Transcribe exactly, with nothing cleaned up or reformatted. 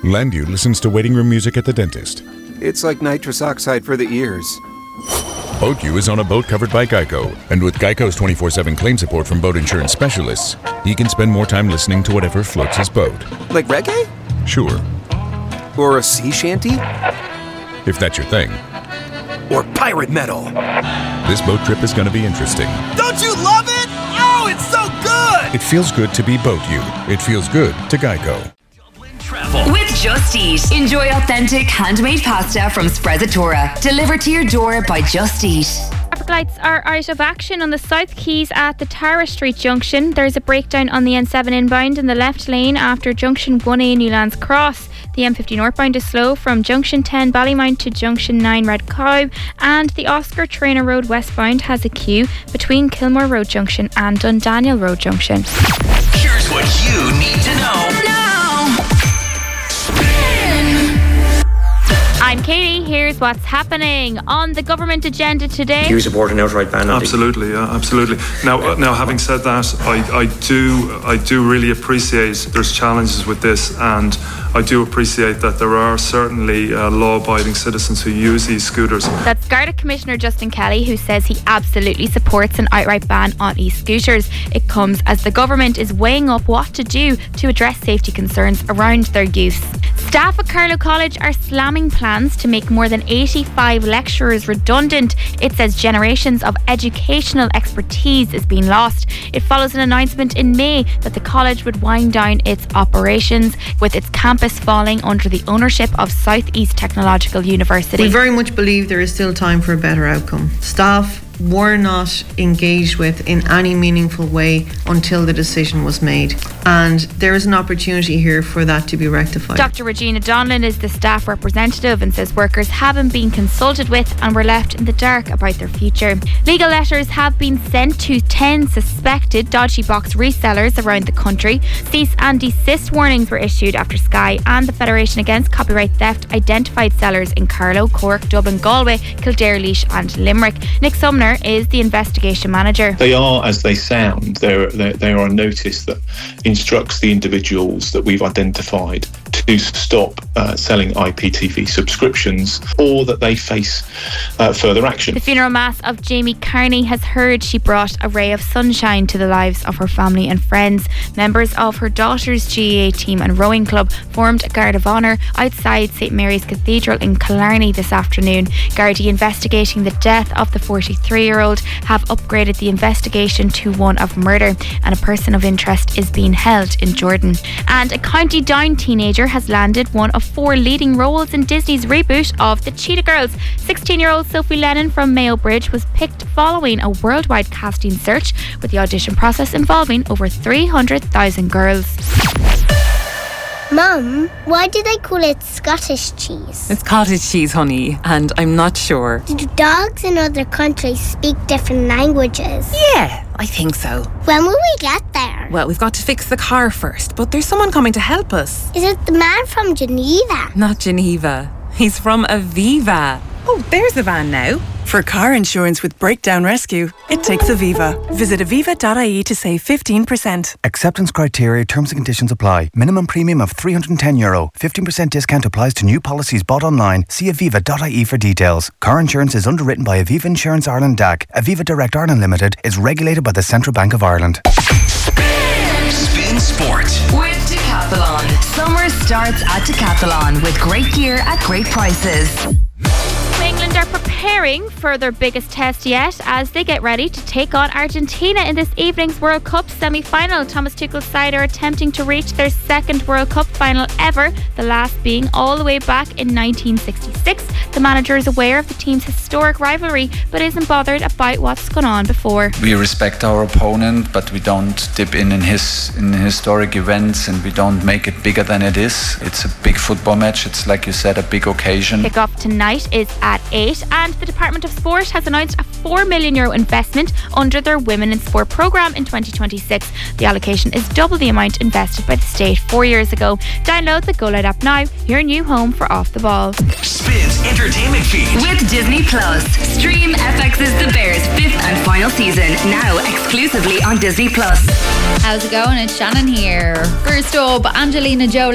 Landu listens to waiting room music at the dentist. It's like nitrous oxide for the ears. BoatU is on a boat covered by Geico, and with Geico's twenty-four seven claim support from boat insurance specialists, he can spend more time listening to whatever floats his boat. Like reggae? Sure. Or a sea shanty? If that's your thing. Or pirate metal. This boat trip is going to be interesting. Don't you love it? Oh, it's so good! It feels good to be BoatU. It feels good to Geico. With Just Eat. Enjoy authentic handmade pasta from Sprezzatura. Delivered to your door by Just Eat. Traffic lights are out of action on the South Quays at the Tara Street junction. There's a breakdown on the N seven inbound in the left lane after junction one A Newlands Cross. The M fifty northbound is slow from junction ten Ballymount to junction nine Red Cow, and the Oscar Traynor Road westbound has a queue between Kilmore Road junction and Dundaniel Road junction. Here's what you need to know. I'm Katie. Here's what's happening on the government agenda today. Do you support an outright ban? Absolutely, yeah, absolutely. Now, uh, now, having said that, I, I do, I do really appreciate there's challenges with this, and I do appreciate that there are certainly uh, law-abiding citizens who use these scooters. That's Garda Commissioner Justin Kelly, who says he absolutely supports an outright ban on e-scooters. It comes as the government is weighing up what to do to address safety concerns around their use. Staff at Carlow College are slamming plans to make more than eighty-five lecturers redundant. It says generations of educational expertise is being lost. It follows an announcement in May that the college would wind down its operations, with its campus falling under the ownership of South East Technological University. We very much believe there is still time for a better outcome. Staff were not engaged with in any meaningful way until the decision was made, and there is an opportunity here for that to be rectified. Doctor Regina Donlan is the staff representative and says workers haven't been consulted with and were left in the dark about their future. Legal letters have been sent to ten suspected dodgy box resellers around the country. Cease and desist warnings were issued after Sky and the Federation Against Copyright Theft identified sellers in Carlow, Cork, Dublin, Galway, Kildare, Laois and Limerick. Nick Sumner is the investigation manager. They are, as they sound, they're, they're, they are a notice that instructs the individuals that we've identified to stop uh, selling I P T V subscriptions, or that they face uh, further action. The funeral mass of Jamie Carney has heard she brought a ray of sunshine to the lives of her family and friends. Members of her daughter's G A A team and rowing club formed a guard of honour outside St Mary's Cathedral in Killarney this afternoon. Gardaí investigating the death of the forty-three-year-old have upgraded the investigation to one of murder, and a person of interest is being held in Jordan. And a County Down teenager has landed one of four leading roles in Disney's reboot of The Cheetah Girls. sixteen-year-old Sophie Lennon from Mayo Bridge was picked following a worldwide casting search, with the audition process involving over three hundred thousand girls. Mum, why do they call it Scottish cheese? It's cottage cheese, honey, and I'm not sure. Do dogs in other countries speak different languages? Yeah, I think so. When will we get there? Well, we've got to fix the car first, but there's someone coming to help us. Is it the man from Geneva? Not Geneva. He's from Aviva. Oh, there's the van now. For car insurance with Breakdown Rescue, it takes Aviva. Visit aviva dot I E to save fifteen percent. Acceptance criteria, terms and conditions apply. Minimum premium of three hundred ten euro. fifteen percent discount applies to new policies bought online. See aviva dot I E for details. Car insurance is underwritten by Aviva Insurance Ireland D A C. Aviva Direct Ireland Limited is regulated by the Central Bank of Ireland. Spin Sport with Decathlon. Summer starts at Decathlon with great gear at great prices. England are preparing for their biggest test yet as they get ready to take on Argentina in this evening's World Cup semi-final. Thomas Tuchel's side are attempting to reach their second World Cup final ever, the last being all the way back in nineteen sixty-six. The manager is aware of the team's historic rivalry but isn't bothered about what's gone on before. We respect our opponent, but we don't dip in in his in historic events, and we don't make it bigger than it is. It's a big football match. It's, like you said, a big occasion. Kick-off tonight is at eight, and the Department of Sport has announced a four million euro investment under their Women in Sport programme in twenty twenty-six. The allocation is double the amount invested by the state four years ago. Download the Go Loud app now, your new home for Off the Ball. Spins entertainment feed with Disney Plus. Stream F X's The Bears fifth and final season now exclusively on Disney Plus. How's it going? It's Shannon here. First up, Angelina Jolie